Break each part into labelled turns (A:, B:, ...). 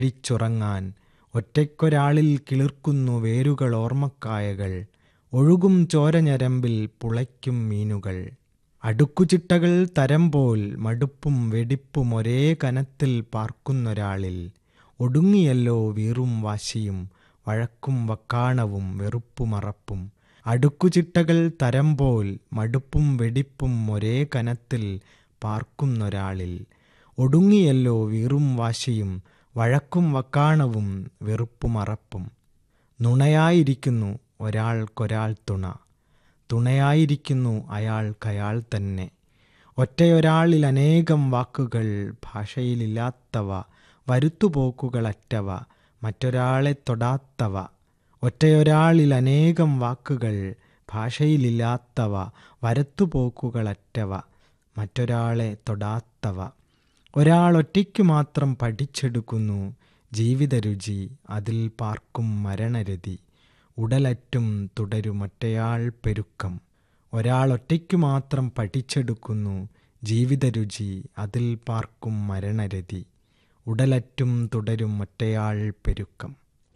A: ഴിച്ചുറങ്ങാൻ ഒറ്റയ്ക്കൊരാളിൽ കിളിർക്കുന്നു വേരുകൾ ഓർമ്മക്കായകൾ. ഒഴുകും ചോരഞരമ്പിൽ പുളയ്ക്കും മീനുകൾ. അടുക്കുചിട്ടകൾ തരംപോൽ മടുപ്പും വെടിപ്പും ഒരേ കനത്തിൽ പാർക്കുന്നൊരാളിൽ. ഒടുങ്ങിയല്ലോ വീറും വാശിയും വഴക്കും വക്കാണവും വെറുപ്പുമറപ്പും. അടുക്കുചിട്ടകൾ തരംപോൽ മടുപ്പും വെടിപ്പും ഒരേ കനത്തിൽ പാർക്കുന്നൊരാളിൽ. ഒടുങ്ങിയല്ലോ വീറും വാശിയും വഴക്കും വക്കാണവും വെറുപ്പുമറപ്പും. നുണയായിരിക്കുന്നു ഒരാൾക്കൊരാൾ തുണ. തുണയായിരിക്കുന്നു അയാൾക്കയാൾ തന്നെ. ഒറ്റയൊരാളിൽ അനേകം വാക്കുകൾ ഭാഷയിലില്ലാത്തവ. വരുത്തുപോക്കുകളറ്റവ മറ്റൊരാളെ തൊടാത്തവ. ഒറ്റയൊരാളിൽ അനേകം വാക്കുകൾ ഭാഷയിലില്ലാത്തവ. വരുത്തുപോക്കുകളറ്റവ മറ്റൊരാളെ തൊടാത്തവ. ഒരാളൊറ്റയ്ക്കു മാത്രം പഠിച്ചെടുക്കുന്നു ജീവിതരുചി. അതിൽ പാർക്കും മരണരതി. ഉടലറ്റും തുടരുമൊറ്റയാൾ പെരുക്കം. ഒരാളൊറ്റയ്ക്കു മാത്രം പഠിച്ചെടുക്കുന്നു ജീവിതരുചി. അതിൽ പാർക്കും മരണരതി. ഉടലറ്റും തുടരും ഒറ്റയാൾ പെരുക്കം.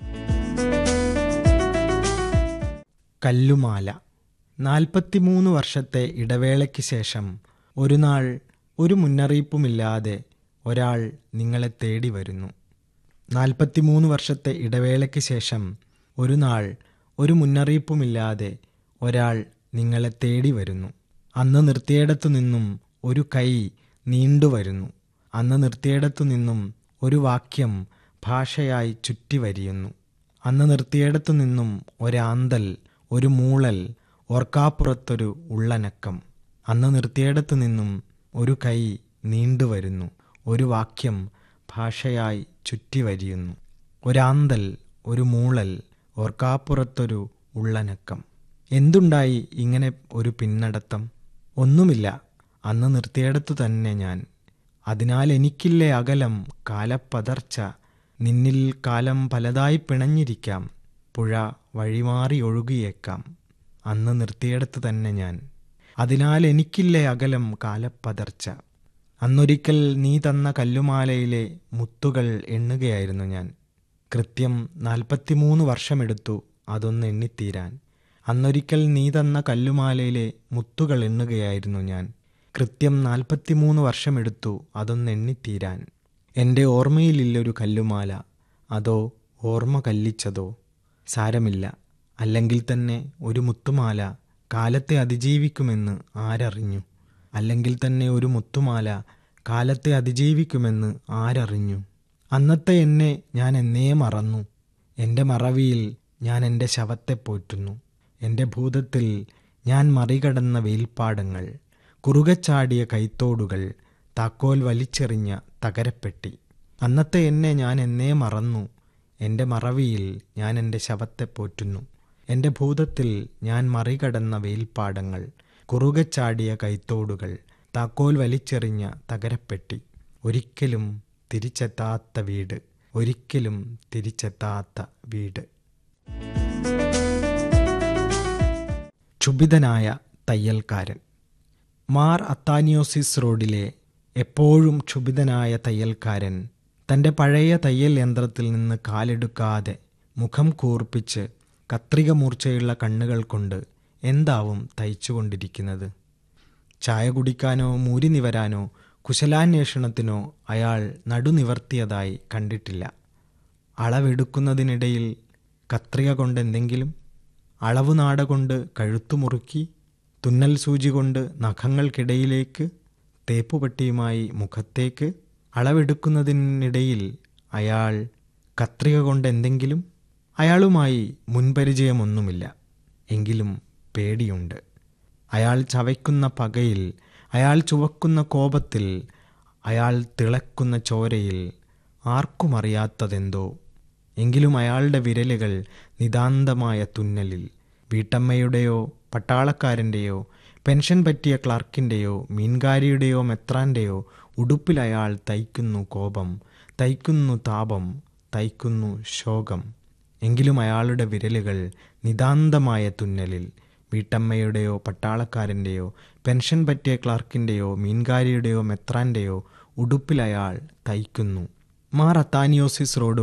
A: കല്ലുമാല. 43 വർഷത്തെ ഇടവേളയ്ക്ക് ശേഷം ഒരു നാൾ ഒരു മുന്നറിയിപ്പുമില്ലാതെ ഒരാൾ നിങ്ങളെ തേടി വരുന്നു. 43 വർഷത്തെ ഇടവേളയ്ക്ക് ശേഷം ഒരു നാൾ ഒരു മുന്നറിയിപ്പുമില്ലാതെ ഒരാൾ നിങ്ങളെ തേടി വരുന്നു. അന്ന് നിർത്തിയിടത്തു നിന്നും ഒരു കൈ നീണ്ടുവരുന്നു. അന്ന് നിർത്തിയിടത്തു നിന്നും ഒരു വാക്യം ഭാഷയായി ചുറ്റി വരിയുന്നു. അന്ന് നിർത്തിയിടത്തു നിന്നും ഒരാന്തൽ, ഒരു മൂളൽ, ഓർക്കാപ്പുറത്തൊരു ഉള്ളനക്കം. അന്ന് നിർത്തിയിടത്തു നിന്നും ഒരു കൈ നീണ്ടുവരുന്നു. ഒരു വാക്യം ഭാഷയായി ചുറ്റി വരിയുന്നു. ഒരാന്തൽ, ഒരു മൂളൽ, ഓർക്കാപ്പുറത്തൊരു ഉള്ളനക്കം. എന്തുണ്ടായി ഇങ്ങനെ ഒരു പിന്നടത്തം? ഒന്നുമില്ല, അന്ന് നിർത്തിയിടത്തു തന്നെ ഞാൻ. അതിനാൽ എനിക്കില്ലേ അകലം കാലപ്പതർച്ച. നിന്നിൽ കാലം പലതായി പിണഞ്ഞിരിക്കാം. പുഴ വഴിമാറി ഒഴുകിയേക്കാം. അന്ന് നിർത്തിയിടത്തു തന്നെ ഞാൻ. അതിനാൽ എനിക്കില്ലേ അകലം കാലപ്പതർച്ച. അന്നൊരിക്കൽ നീ തന്ന കല്ലുമാലയിലെ മുത്തുകൾ എണ്ണുകയായിരുന്നു ഞാൻ. കൃത്യം 43 വർഷമെടുത്തു അതൊന്ന് എണ്ണിത്തീരാൻ. അന്നൊരിക്കൽ നീ തന്ന കല്ലുമാലയിലെ മുത്തുകൾ എണ്ണുകയായിരുന്നു ഞാൻ. കൃത്യം 43 വർഷമെടുത്തു അതൊന്ന് എണ്ണിത്തീരാൻ. എൻ്റെ ഓർമ്മയിലില്ലൊരു കല്ലുമാല. അതോ ഓർമ്മ കല്ലിച്ചതോ? സാരമില്ല, അല്ലെങ്കിൽ തന്നെ ഒരു മുത്തുമാല കാലത്തെ അതിജീവിക്കുമെന്ന് ആരറിഞ്ഞു? അല്ലെങ്കിൽ തന്നെ ഒരു മുത്തുമാല കാലത്തെ അതിജീവിക്കുമെന്ന് ആരറിഞ്ഞു? അന്നത്തെ എന്നെ ഞാൻ എന്നേ മറന്നു. എൻ്റെ മറവിയിൽ ഞാൻ എൻ്റെ ശവത്തെ പോറ്റുന്നു. എൻ്റെ ഭൂതത്തിൽ ഞാൻ മറികടന്ന വെയിൽപ്പാടങ്ങൾ, കുറുകച്ചാടിയ കൈത്തോടുകൾ, താക്കോൽ വലിച്ചെറിഞ്ഞ തകരപ്പെട്ടി. അന്നത്തെ എന്നെ ഞാൻ എന്നേ മറന്നു. എൻ്റെ മറവിയിൽ ഞാൻ എൻ്റെ ശവത്തെ പോറ്റുന്നു. എൻ്റെ ഭൂതത്തിൽ ഞാൻ മറികടന്ന വെയിൽപ്പാടങ്ങൾ, കുറുകച്ചാടിയ കൈത്തോടുകൾ, താക്കോൽ വലിച്ചെറിഞ്ഞ തകരപ്പെട്ടി. ഒരിക്കലും തിരിച്ചെത്താത്ത വീട്, ഒരിക്കലും തിരിച്ചെത്താത്ത വീട്. ക്ഷുഭിതനായ തയ്യൽക്കാരൻ. മാർ അത്താനിയോസിസ് റോഡിലെ എപ്പോഴും ക്ഷുഭിതനായ തയ്യൽക്കാരൻ തൻ്റെ പഴയ തയ്യൽ യന്ത്രത്തിൽ നിന്ന് കാലെടുക്കാതെ മുഖം കൂർപ്പിച്ച് കത്രിക മൂർച്ചയുള്ള കണ്ണുകൾ കൊണ്ട് എന്താവും തയ്ച്ചുകൊണ്ടിരിക്കുന്നത്? ചായ കുടിക്കാനോ മൂരി നിവരാനോ കുശലാന്വേഷണത്തിനോ അയാൾ നടുനിവർത്തിയതായി കണ്ടിട്ടില്ല. അളവെടുക്കുന്നതിനിടയിൽ കത്രിക കൊണ്ടെന്തെങ്കിലും, അളവുനാട കൊണ്ട് കഴുത്തുമുറുക്കി, തുന്നൽ സൂചി കൊണ്ട് നഖങ്ങൾക്കിടയിലേക്ക്, തേപ്പുപെട്ടിയുമായി മുഖത്തേക്ക്. അളവെടുക്കുന്നതിനിടയിൽ അയാൾ കത്രിക കൊണ്ടെന്തെങ്കിലും. അയാളുമായി മുൻപരിചയമൊന്നുമില്ല, എങ്കിലും പേടിയുണ്ട്. അയാൾ ചവയ്ക്കുന്ന പകയിൽ, അയാൾ ചുവക്കുന്ന കോപത്തിൽ, അയാൾ തിളക്കുന്ന ചോരയിൽ ആർക്കുമറിയാത്തതെന്തോ. എങ്കിലും അയാളുടെ വിരലുകൾ നിതാന്തമായ തുന്നലിൽ. വീട്ടമ്മയുടെയോ പട്ടാളക്കാരൻ്റെയോ പെൻഷൻ പറ്റിയ ക്ലർക്കിൻ്റെയോ മീൻകാരിയുടെയോ മെത്രാൻ്റെയോ ഉടുപ്പിൽ അയാൾ തയ്ക്കുന്നു കോപം, തയ്ക്കുന്നു താപം, തയ്ക്കുന്നു ശോകം. എങ്കിലും അയാളുടെ വിരലുകൾ നിതാന്തമായ തുന്നലിൽ. വീട്ടമ്മയുടെയോ പട്ടാളക്കാരൻ്റെയോ പെൻഷൻ പറ്റിയ ക്ലർക്കിൻ്റെയോ മീൻകാരിയുടെയോ മെത്രാൻ്റെയോ ഉടുപ്പിൽ അയാൾ തയ്ക്കുന്നു. മാർ അത്താനിയോസിസ് റോഡ്